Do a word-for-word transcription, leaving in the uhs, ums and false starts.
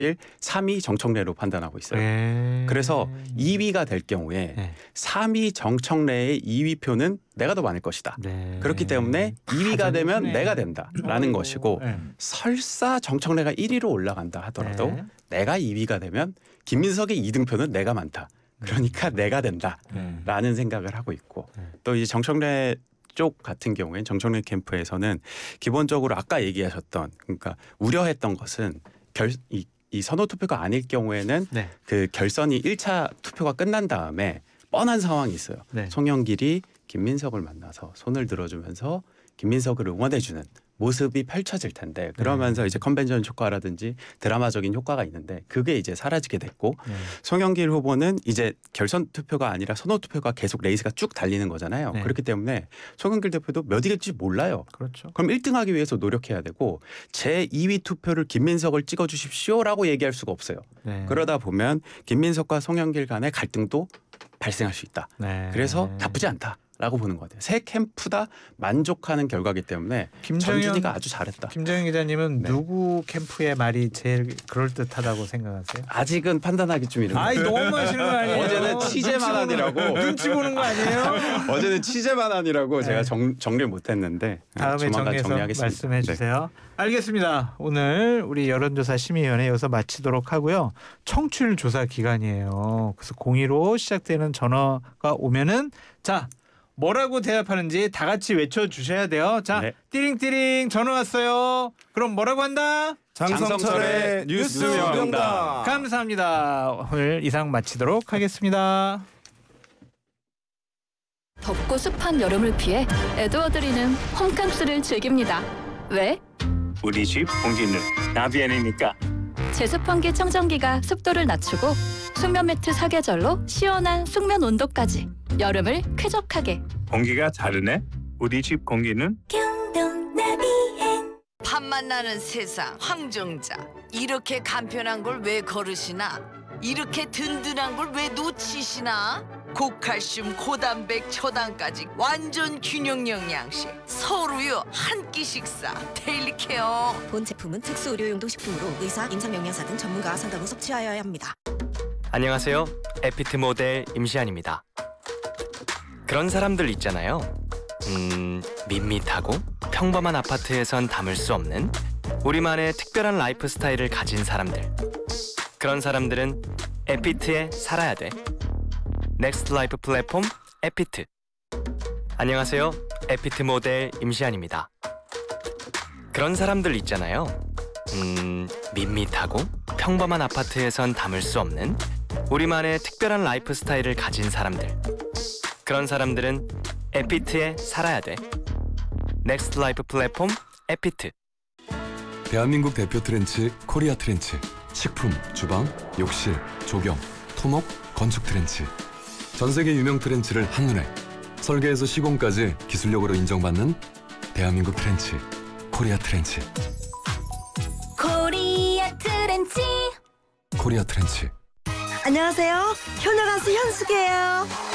삼 위 정청래로 판단하고 있어요. 네. 그래서 이 위가 될 경우에 네. 삼 위 정청래의 이 위 표는 내가 더 많을 것이다. 네. 그렇기 때문에 이 위가 되면 정해지네. 내가 된다라는 어이구. 것이고 네. 설사 정청래가 일 위로 올라간다 하더라도 네. 내가 이 위가 되면 김민석의 이 등표는 내가 많다. 그러니까 음. 내가 된다라는 네. 생각을 하고 있고 네. 또 이제 정청래 쪽 같은 경우에는 정청래 캠프에서는 기본적으로 아까 얘기하셨던 그러니까 우려했던 것은 결, 이, 이 선호 투표가 아닐 경우에는 네. 그 결선이 일 차 투표가 끝난 다음에 뻔한 상황이 있어요. 네. 송영길이 김민석을 만나서 손을 들어주면서 김민석을 응원해주는 모습이 펼쳐질 텐데 그러면서 네. 이제 컨벤션 효과라든지 드라마적인 효과가 있는데 그게 이제 사라지게 됐고 네. 송영길 후보는 이제 결선 투표가 아니라 선호 투표가 계속 레이스가 쭉 달리는 거잖아요. 네. 그렇기 때문에 송영길 대표도 몇 위일지 몰라요. 그렇죠. 그럼 일 등 하기 위해서 노력해야 되고 제 이 위 투표를 김민석을 찍어주십시오라고 얘기할 수가 없어요. 네. 그러다 보면 김민석과 송영길 간의 갈등도 발생할 수 있다. 네. 그래서 나쁘지 않다라고 보는 것 같아요. 세 캠프 다 만족하는 결과이기 때문에 김정현, 전준희가 아주 잘했다. 김정현 기자님은 네. 누구 캠프의 말이 제일 그럴듯하다고 생각하세요? 아직은 판단하기 좀 이른 것 아이 같아요. 너무 하시는 거 아니에요? 어제는 취재만 하느라고 눈치 보는 거 아니에요? 어제는 취재만 하느라고 네. 제가 정, 정리를 못했는데 다음에 조만간 정리해서 정리하겠습니다. 말씀해 주세요. 네. 알겠습니다. 오늘 우리 여론조사 심의위원회 여기서 마치도록 하고요. 청취율 조사 기간이에요. 그래서 공의로 시작되는 전화가 오면은 자 뭐라고 대답하는지 다 같이 외쳐주셔야 돼요. 자 네. 띠링띠링 전화 왔어요. 그럼 뭐라고 한다? 장성철의 뉴스 명당. 감사합니다. 오늘 이상 마치도록 하겠습니다. 덥고 습한 여름을 피해 에드워드리는 홈캉스를 즐깁니다. 왜? 우리 집 공기는 나비엔이니까. 제습 환기 청정기가 습도를 낮추고 숙면 매트 사계절로 시원한 숙면 온도까지 여름을 쾌적하게. 공기가 다르네. 우리 집 공기는 밥맛 나는 세상 황정자 이렇게 간편한 걸 왜 거르시나 이렇게 든든한 걸 왜 놓치시나 고칼슘 고단백 초당까지 완전 균형 영양식 서울우유 한 끼 식사 데일리 케어. 본 제품은 특수 의료용도 식품으로 의사, 임상영양사 등 전문가와 상담 후 섭취하여야 합니다. 안녕하세요. 에피트 모델 임시안입니다. 그런 사람들 있잖아요. 음, 밋밋하고 평범한 아파트에선 담을 수 없는 우리만의 특별한 라이프 스타일을 가진 사람들. 그런 사람들은 에피트에 살아야 돼. 넥스트 라이프 플랫폼 에피트. 안녕하세요. 에피트 모델 임시안입니다. 그런 사람들 있잖아요. 음, 밋밋하고 평범한 아파트에선 담을 수 없는 우리만의 특별한 라이프 스타일을 가진 사람들. 그런 사람들은 에피트에 살아야 돼. 넥스트 라이프 플랫폼 에피트. 대한민국 대표 트렌치 코리아 트렌치. 식품, 주방, 욕실, 조경, 토목, 건축 트렌치. 전 세계 유명 트렌치를 한눈에 설계에서 시공까지 기술력으로 인정받는 대한민국 트렌치 코리아 트렌치. 코리아 트렌치. 코리아 트렌치. 안녕하세요. 효녀 가수 현숙이에요.